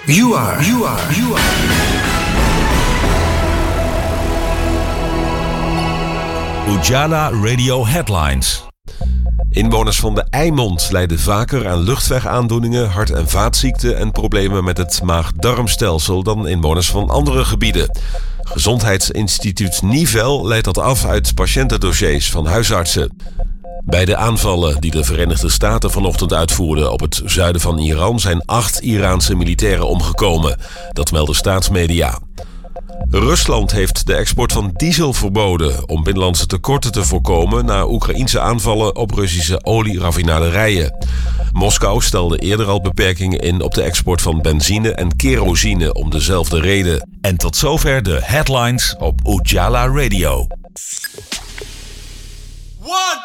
You are. Ujala Radio Headlines. Inwoners van de Eimond lijden vaker aan luchtwegaandoeningen, hart- en vaatziekten en problemen met het maag-darmstelsel dan inwoners van andere gebieden. Gezondheidsinstituut Nivel leidt dat af uit patiëntendossiers van huisartsen. Bij de aanvallen die de Verenigde Staten vanochtend uitvoerden op het zuiden van Iran zijn 8 Iraanse militairen omgekomen. Dat melden staatsmedia. Rusland heeft de export van diesel verboden om binnenlandse tekorten te voorkomen na Oekraïense aanvallen op Russische olieraffinaderijen. Moskou stelde eerder al beperkingen in op de export van benzine en kerosine om dezelfde reden. En tot zover de headlines op Ujala Radio. 1,